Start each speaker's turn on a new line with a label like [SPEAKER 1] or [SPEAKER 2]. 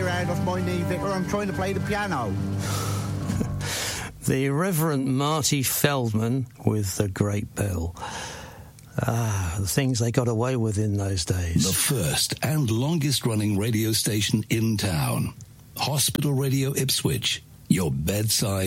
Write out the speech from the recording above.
[SPEAKER 1] your head off my knee, Vicar. I'm trying to play the piano.
[SPEAKER 2] The Reverend Marty Feldman with the Great Bell. The things they got away with in those days.
[SPEAKER 3] The first and longest-running radio station in town. Hospital Radio Ipswich, your bedside